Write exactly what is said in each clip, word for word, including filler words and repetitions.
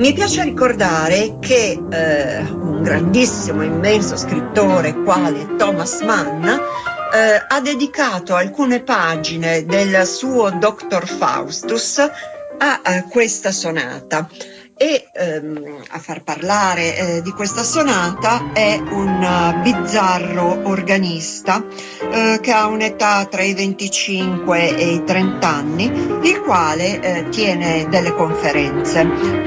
Mi piace ricordare che eh, un grandissimo, immenso scrittore quale Thomas Mann eh, ha dedicato alcune pagine del suo Doctor Faustus a, a questa sonata. E ehm, a far parlare eh, di questa sonata è un uh, bizzarro organista eh, che ha un'età tra i venticinque e i trenta anni, il quale eh, tiene delle conferenze.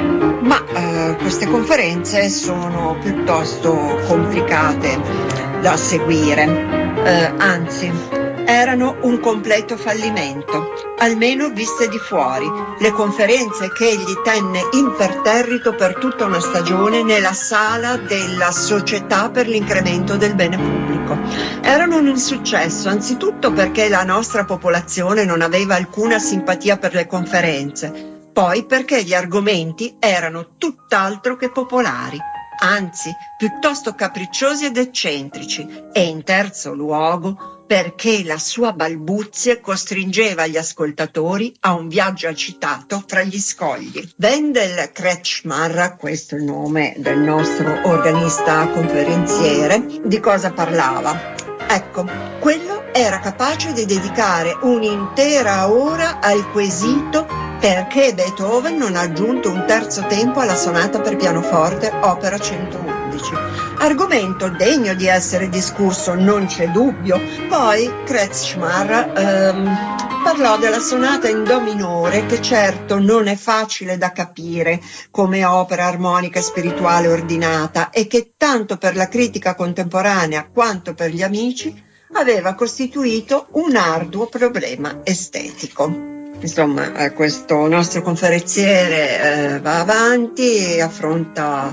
Ma eh, queste conferenze sono piuttosto complicate da seguire, eh, anzi erano un completo fallimento, almeno viste di fuori. Le conferenze che egli tenne imperterrito per tutta una stagione nella sala della Società per l'incremento del bene pubblico erano un insuccesso, anzitutto perché la nostra popolazione non aveva alcuna simpatia per le conferenze, poi perché gli argomenti erano tutt'altro che popolari, anzi piuttosto capricciosi ed eccentrici, e in terzo luogo perché la sua balbuzie costringeva gli ascoltatori a un viaggio agitato fra gli scogli. Wendell Kretschmar, questo è il nome del nostro organista conferenziere, di cosa parlava? Ecco, quello era capace di dedicare un'intera ora al quesito perché Beethoven non ha aggiunto un terzo tempo alla sonata per pianoforte opera centoundici. Argomento degno di essere discusso, non c'è dubbio. Poi Kretschmar ehm, parlò della sonata in do minore, che certo non è facile da capire come opera armonica e spirituale ordinata e che tanto per la critica contemporanea quanto per gli amici aveva costituito un arduo problema estetico. Insomma, questo nostro conferenziere eh, va avanti, affronta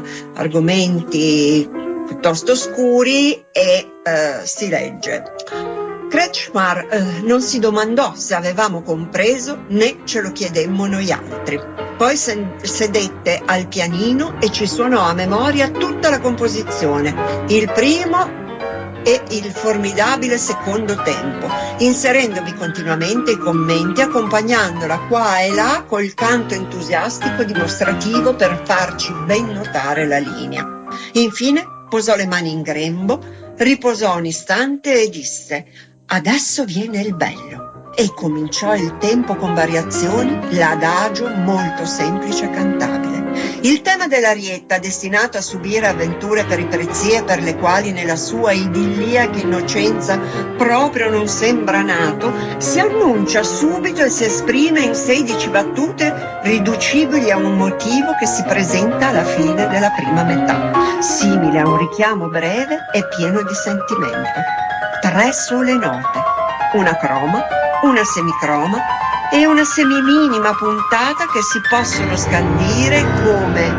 argomenti piuttosto scuri e eh, si legge. Kretschmar eh, non si domandò se avevamo compreso né ce lo chiedemmo noi altri. Poi sedette al pianino e ci suonò a memoria tutta la composizione, il primo e il formidabile secondo tempo, inserendovi continuamente i commenti, accompagnandola qua e là col canto entusiastico dimostrativo per farci ben notare la linea. Infine posò le mani in grembo, riposò un istante e disse: «Adesso viene il bello», e cominciò il tempo con variazioni, l'adagio molto semplice e cantabile. Il tema dell'arietta, destinato a subire avventure peripezie per le quali nella sua idilliaca innocenza proprio non sembra nato, si annuncia subito e si esprime in sedici battute riducibili a un motivo che si presenta alla fine della prima metà, simile a un richiamo breve e pieno di sentimento. Tre sole note, una croma, una semicroma e una semiminima puntata che si possono scandire come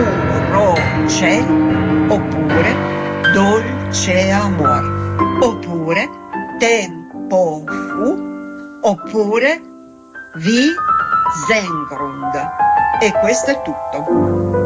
puro ciel, oppure dolce amor, oppure tempo fu, oppure wie Senggrund. E questo è tutto.